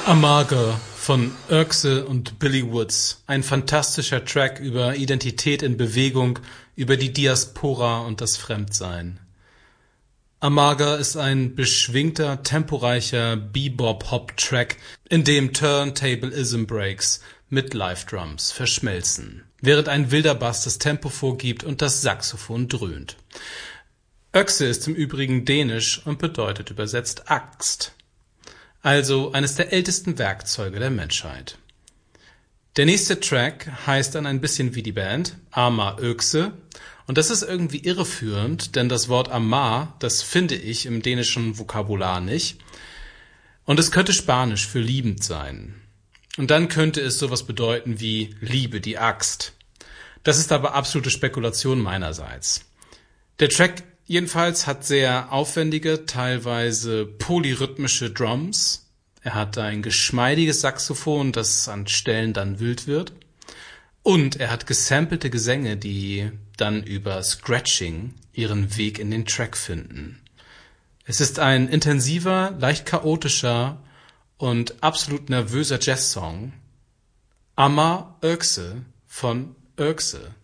Amager von Ökse und Billy Woods. Ein fantastischer Track über Identität in Bewegung, über die Diaspora und das Fremdsein. Amager ist ein beschwingter, temporeicher Bebop-Hop-Track, in dem Turntable-Ism-Breaks mit Live-Drums verschmelzen, während ein wilder Bass das Tempo vorgibt und das Saxophon dröhnt. Ökse ist im Übrigen dänisch und bedeutet übersetzt Axt. Also eines der ältesten Werkzeuge der Menschheit. Der nächste Track heißt dann ein bisschen wie die Band, Ama Ökse, und das ist irgendwie irreführend, denn das Wort Amar, das finde ich im dänischen Vokabular nicht, und es könnte Spanisch für liebend sein. Und dann könnte es sowas bedeuten wie Liebe, die Axt. Das ist aber absolute Spekulation meinerseits. Der Track jedenfalls hat sehr aufwendige, teilweise polyrhythmische Drums. Er hat ein geschmeidiges Saxophon, das an Stellen dann wild wird. Und er hat gesampelte Gesänge, die dann über Scratching ihren Weg in den Track finden. Es ist ein intensiver, leicht chaotischer und absolut nervöser Jazzsong. Ama Ökse von Ökse.